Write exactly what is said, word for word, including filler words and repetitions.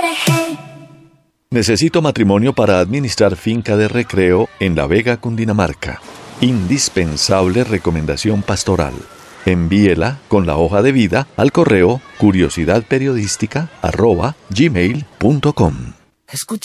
Necesito matrimonio para administrar finca de recreo en La Vega, Cundinamarca. Indispensable recomendación pastoral. Envíela con la hoja de vida al correo curiosidadperiodística arroba gmail punto com. Escucha.